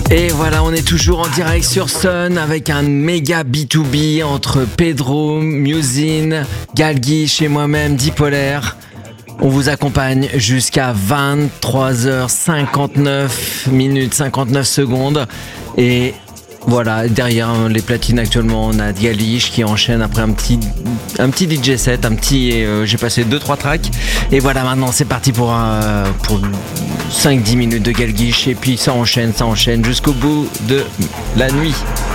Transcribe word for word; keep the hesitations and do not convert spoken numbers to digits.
Et voilà, on est toujours en direct sur Sun avec un méga B deux B entre Pedro, Musin, Galguiche et moi-même, Dipolaire. On vous accompagne jusqu'à vingt-trois heures cinquante-neuf minutes cinquante-neuf secondes. Et voilà, derrière les platines actuellement, on a Galguiche qui enchaîne après un petit, un petit D J set, un petit, euh, j'ai passé deux trois tracks. Et voilà, maintenant c'est parti pour, euh, pour cinq dix minutes de Galguiche. Et puis ça enchaîne, ça enchaîne jusqu'au bout de la nuit.